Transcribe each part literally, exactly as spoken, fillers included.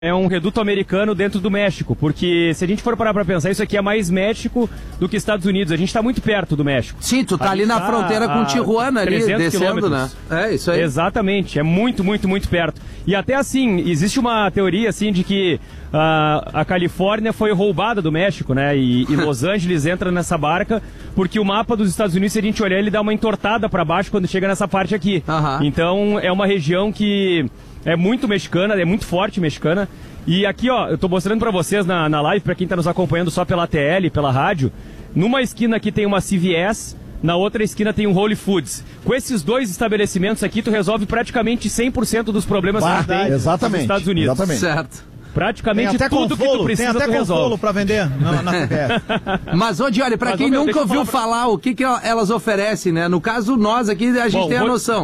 É um reduto americano dentro do México, porque se a gente for parar pra pensar, isso aqui é mais México do que Estados Unidos. A gente tá muito perto do México. Sim, tu tá ali na tá fronteira com Tijuana, ali, descendo, né? É, isso aí. Exatamente, é muito, muito, muito perto. E até assim, existe uma teoria assim de que uh, a Califórnia foi roubada do México, né? E, e Los Angeles entra nessa barca, porque o mapa dos Estados Unidos, se a gente olhar, ele dá uma entortada pra baixo quando chega nessa parte aqui. Uh-huh. Então, é uma região que é muito mexicana, é muito forte mexicana. E aqui, ó, eu tô mostrando pra vocês na, na live, pra quem tá nos acompanhando só pela T L, pela rádio. Numa esquina aqui tem uma C V S, na outra esquina tem um Whole Foods. Com esses dois estabelecimentos aqui, tu resolve praticamente cem por cento dos problemas bah, que tem exatamente, nos Estados Unidos. Exatamente. Certo. Praticamente tudo que tu precisa, tem até tu resolve. consolo pra vender na, na Mas, ô, Diori, pra Mas, quem ô, meu, nunca ouviu falar, falar o que, que elas oferecem, né? No caso, nós aqui, a gente Bom, tem a vou... noção.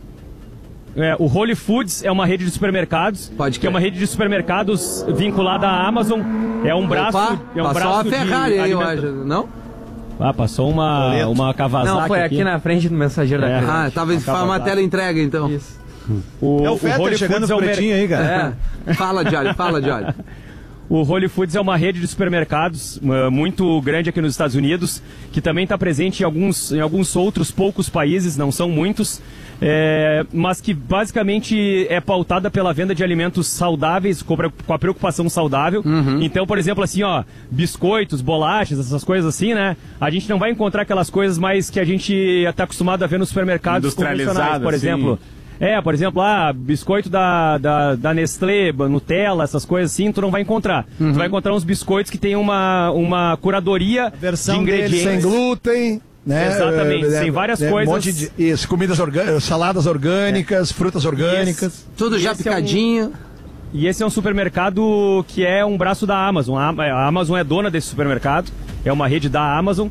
É, o Whole Foods é uma rede de supermercados, Pode que é uma rede de supermercados vinculada à Amazon. É um braço, Opa, é um passou braço uma Ferrari de aí, eu alimenta... acho, não? Ah, passou uma, uma Kawasaki. Não, foi aqui, aqui na frente do mensageiro É. da Cruz. Ah, tava Uma uma tela entrega, então. Isso. O, É o Fetter Whole chegando Foods no é o mer- pretinho aí, cara. É. Fala, Diori, fala, Diori. O Whole Foods é uma rede de supermercados uh, muito grande aqui nos Estados Unidos, que também está presente em alguns, em alguns outros poucos países, não são muitos, é, mas que basicamente é pautada pela venda de alimentos saudáveis, com a, com a preocupação saudável. Uhum. Então, por exemplo, assim, ó, biscoitos, bolachas, essas coisas assim, né? A gente não vai encontrar aquelas coisas mais que a gente está acostumado a ver nos supermercados convencionais, por exemplo. É, por exemplo, ah, biscoito da, da, da Nestlé, Nutella, essas coisas assim, tu não vai encontrar. Uhum. Tu vai encontrar uns biscoitos que tem uma, uma curadoria versão de ingredientes. sem glúten, né? Exatamente, é, tem várias é, coisas. Um monte de isso, comidas orgânicas, saladas orgânicas, é. frutas orgânicas. Esse, Tudo já picadinho. É um, e esse é um supermercado que é um braço da Amazon. A, a Amazon é dona desse supermercado, é uma rede da Amazon.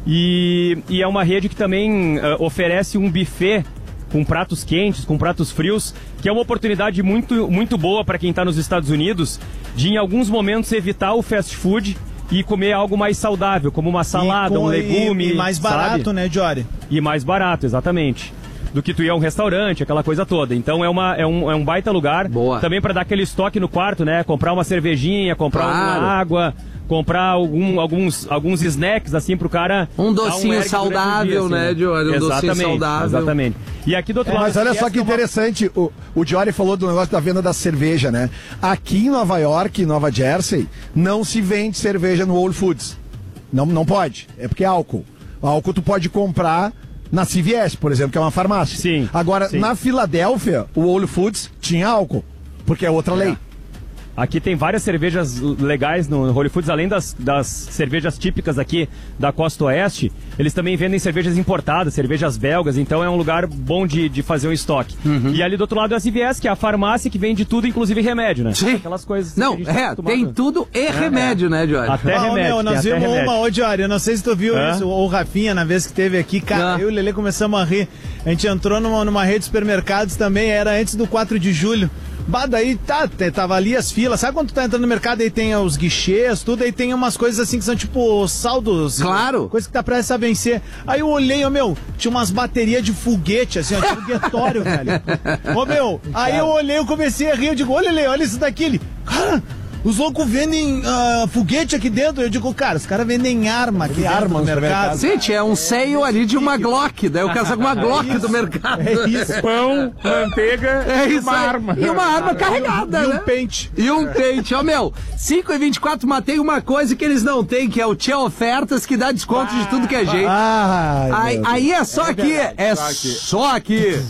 E, e é uma rede que também uh, oferece um buffet com pratos quentes, com pratos frios, que é uma oportunidade muito, muito boa para quem está nos Estados Unidos de, em alguns momentos, evitar o fast food e comer algo mais saudável, como uma salada, com, um legume. E, e mais barato, sabe? né, Diori? E mais barato, exatamente. Do que tu ir a um restaurante, aquela coisa toda. Então é, uma, é, um, é um baita lugar. Boa. Também para dar aquele estoque no quarto, né? Comprar uma cervejinha, comprar Claro. uma água, comprar algum, alguns, alguns snacks, assim, pro cara... Um docinho ergue saudável, dia, assim, né, Diori? Um exatamente, docinho saudável. Exatamente. E aqui do outro É, lado... mas olha só que é uma... interessante, o, o Diori falou do negócio da venda da cerveja, né? Aqui em Nova York, em Nova Jersey, não se vende cerveja no Whole Foods. Não, não pode, é porque é álcool. Álcool tu pode comprar na C V S, por exemplo, que é uma farmácia. Sim. Agora, sim. na Filadélfia, o Whole Foods tinha álcool, porque é outra lei. Aqui tem várias cervejas legais no Whole Foods, além das, das cervejas típicas aqui da Costa Oeste, eles também vendem cervejas importadas, cervejas belgas, então é um lugar bom de, de fazer um estoque. Uhum. E ali do outro lado é a C V S, que é a farmácia que vende tudo, inclusive remédio, né? Sim. Aquelas coisas... Não, que a gente é, tá tem tudo e é, remédio, é. né, Diori? Até Ah, remédio. meu, nós tem vimos até remédio. uma, ô Diori, eu não sei se tu viu Hã? isso, ou o Rafinha, na vez que teve aqui, cara, Hã? eu e o Lelê começamos a rir. A gente entrou numa, numa rede de supermercados também, era antes do quatro de julho. Bah, daí tá, tava ali as filas. Sabe quando tu tá entrando no mercado e tem os guichês, tudo, aí tem umas coisas assim que são tipo saldos. Claro. Coisa que tá prestes a vencer. Aí eu olhei, ô meu, tinha umas baterias de foguete, assim, ó, de foguetório, velho. Ô meu, aí eu olhei, eu comecei a rir, eu digo, olha, Lê, olha isso daqui. Ele, cara, os loucos vendem uh, foguete aqui dentro. Eu digo, cara, os caras vendem arma aqui dentro arma no mercado. Gente, é um seio ali de uma Glock, daí o cara com uma Glock é do mercado. É isso. Pão, manteiga É isso uma aí. arma. E uma arma carregada, E um né? pente. E um pente. Ó, meu, cinco e vinte e quatro, matei uma coisa que eles não têm, que é o Tia Ofertas, que dá desconto de tudo que é jeito. Ai, Aí, meu aí é só É aqui, verdade, é só aqui. só aqui.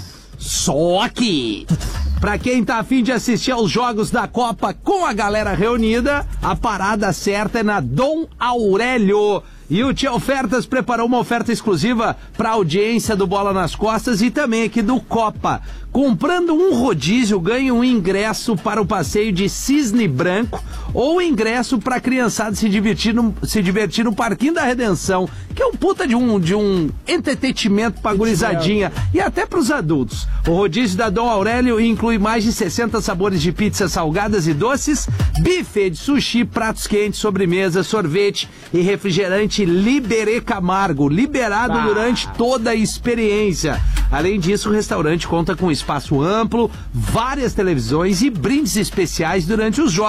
Só aqui. Pra quem tá afim de assistir aos jogos da Copa com a galera reunida, a parada certa é na Dom Aurélio. E o Tia Ofertas preparou uma oferta exclusiva para a audiência do Bola nas Costas e também aqui do Copa. Comprando um rodízio, ganha um ingresso para o passeio de Cisne Branco ou ingresso para a criançada se divertir, no, se divertir no Parquinho da Redenção, que é um puta de um, de um entretenimento para gurizadinha e até para os adultos. O rodízio da Dom Aurélio inclui mais de sessenta sabores de pizzas salgadas e doces, buffet de sushi, pratos quentes, sobremesa, sorvete e refrigerante Liberê Camargo, liberado Ah. durante toda a experiência. Além disso, o restaurante conta com espaço amplo, várias televisões e brindes especiais durante os jogos.